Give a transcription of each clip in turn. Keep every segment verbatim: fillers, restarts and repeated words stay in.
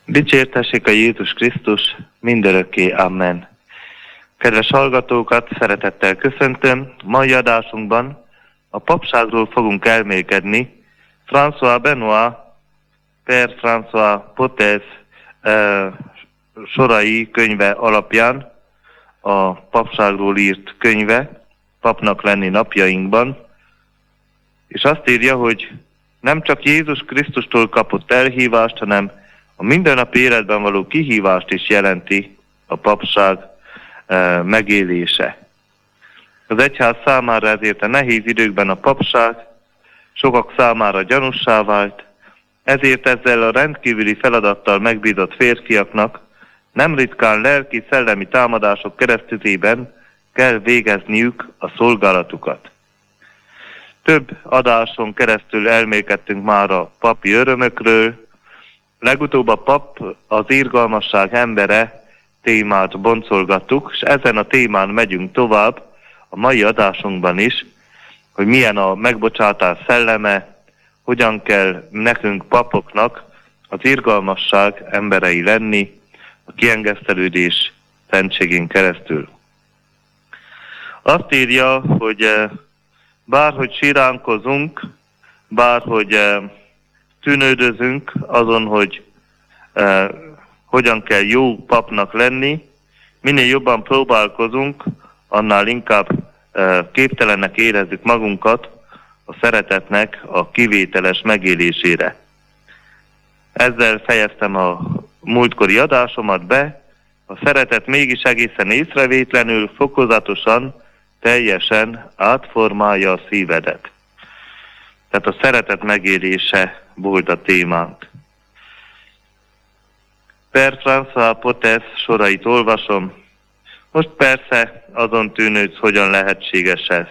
Dicsértessék a Jézus Krisztus, mindörökké, amen. Kedves hallgatókat, szeretettel köszöntöm. Mai adásunkban a papságról fogunk elmélkedni. François Benoit, Père François Potez e, sorai könyve alapján, a papságról írt könyve, papnak lenni napjainkban, és azt írja, hogy nem csak Jézus Krisztustól kapott elhívást, hanem a mindennapi életben való kihívást is jelenti a papság e, megélése. Az egyház számára ezért a nehéz időkben a papság sokak számára gyanussá vált, ezért ezzel a rendkívüli feladattal megbízott férfiaknak nem ritkán lelki-szellemi támadások keresztüzében kell végezniük a szolgálatukat. Több adáson keresztül elmélkedtünk már a papi örömökről, legutóbb a pap az irgalmasság embere témát boncolgattuk, és ezen a témán megyünk tovább a mai adásunkban is, hogy milyen a megbocsátás szelleme, hogyan kell nekünk papoknak az irgalmasság emberei lenni, a kiengesztelődés szentségén keresztül. Azt írja, hogy bárhogy siránkozunk, bárhogy tűnődözünk azon, hogy eh, hogyan kell jó papnak lenni, minél jobban próbálkozunk, annál inkább eh, képtelennek érezzük magunkat a szeretetnek a kivételes megélésére. Ezzel fejeztem a múltkori adásomat be, a szeretet mégis egészen észrevétlenül, fokozatosan, teljesen átformálja a szívedet. Tehát a szeretet megélése volt a témánk. Père François Potez sorait olvasom. Most persze azon tűnődsz, hogyan lehetséges ez.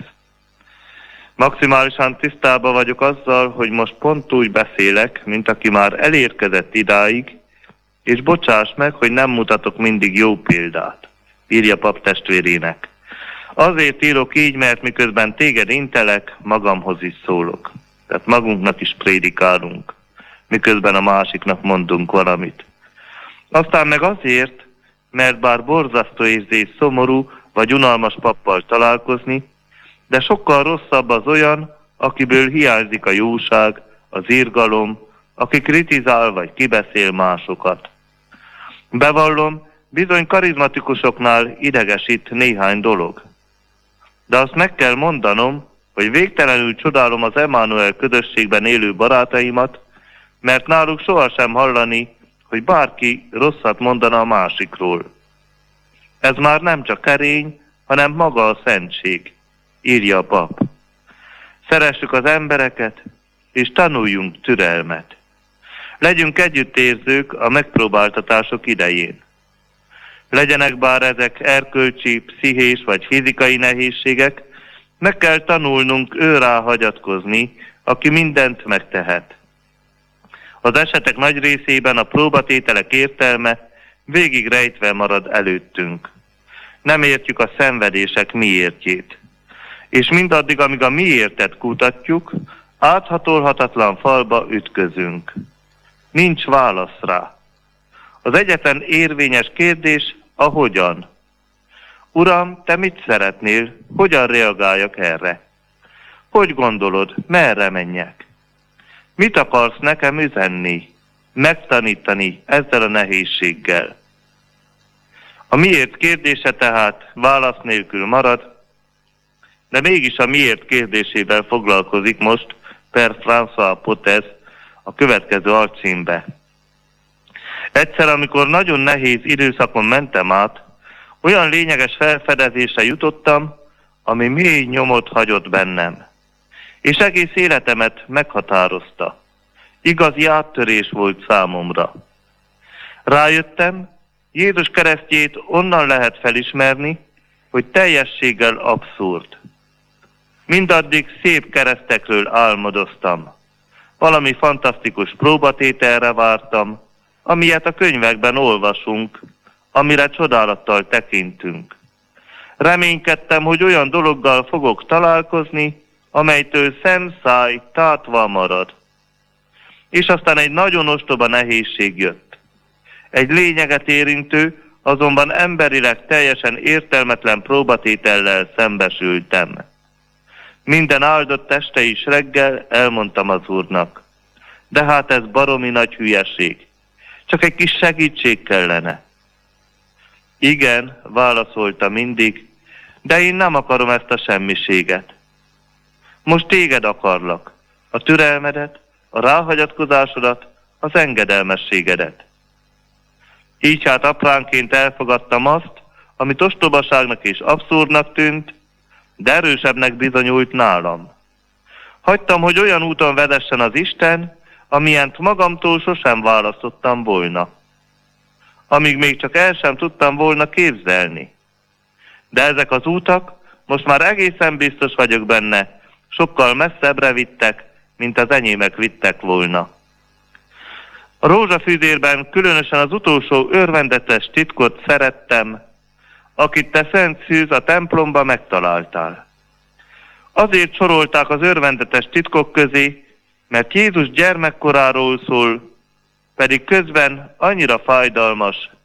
Maximálisan tisztában vagyok azzal, hogy most pont úgy beszélek, mint aki már elérkezett idáig, és bocsáss meg, hogy nem mutatok mindig jó példát, írja pap testvérének. Azért írok így, mert miközben téged intelek, magamhoz is szólok. Tehát magunknak is prédikálunk, miközben a másiknak mondunk valamit. Aztán meg azért, mert bár borzasztó érzés szomorú vagy unalmas pappal találkozni, de sokkal rosszabb az olyan, akiből hiányzik a jóság, az irgalom, aki kritizál vagy kibeszél másokat. Bevallom, bizony karizmatikusoknál idegesít néhány dolog. De azt meg kell mondanom, hogy végtelenül csodálom az Emmanuel közösségben élő barátaimat, mert náluk sohasem hallani, hogy bárki rosszat mondana a másikról. Ez már nem csak kerény, hanem maga a szentség, írja a pap. Szeressük az embereket, és tanuljunk türelmet. Legyünk együttérzők a megpróbáltatások idején. Legyenek bár ezek erkölcsi, pszichés vagy fizikai nehézségek, meg kell tanulnunk őrá hagyatkozni, aki mindent megtehet. Az esetek nagy részében a próbatételek értelme végig rejtve marad előttünk. Nem értjük a szenvedések miértjét. És mindaddig, amíg a miértet kutatjuk, áthatolhatatlan falba ütközünk. Nincs válasz rá. Az egyetlen érvényes kérdés a hogyan. Uram, te mit szeretnél? Hogyan reagáljak erre? Hogy gondolod, merre menjek? Mit akarsz nekem üzenni, megtanítani ezzel a nehézséggel? A miért kérdése tehát válasz nélkül marad, de mégis a miért kérdésével foglalkozik most Père François Potez a következő alcímbe. Egyszer, amikor nagyon nehéz időszakon mentem át, olyan lényeges felfedezésre jutottam, ami mély nyomot hagyott bennem, és egész életemet meghatározta. Igazi áttörés volt számomra. Rájöttem, Jézus keresztjét onnan lehet felismerni, hogy teljességgel abszurd. Mindaddig szép keresztekről álmodoztam. Valami fantasztikus próbatételre vártam, amilyet a könyvekben olvasunk, amire csodálattal tekintünk. Reménykedtem, hogy olyan dologgal fogok találkozni, amelytől szemszáj tátva marad. És aztán egy nagyon ostoba nehézség jött. Egy lényeget érintő, azonban emberileg teljesen értelmetlen próbatétellel szembesültem. Minden áldott este is reggel elmondtam az Úrnak. De hát ez baromi nagy hülyeség. Csak egy kis segítség kellene. Igen, válaszolta mindig, de én nem akarom ezt a semmiséget. Most téged akarlak, a türelmedet, a ráhagyatkozásodat, az engedelmességedet. Így hát apránként elfogadtam azt, amit ostobaságnak és abszurdnak tűnt, de erősebbnek bizonyult nálam. Hagytam, hogy olyan úton vezessen az Isten, amilyent magamtól sosem választottam volna. Amíg még csak el sem tudtam volna képzelni. De ezek az útak, most már egészen biztos vagyok benne, sokkal messzebbre vittek, mint az enyémek vittek volna. A rózsafűzérben különösen az utolsó örvendetes titkot szerettem, akit te, Szent Szűz, a templomba megtaláltál. Azért sorolták az örvendetes titkok közé, mert Jézus gyermekkoráról szól, pedig közben annyira fájdalmas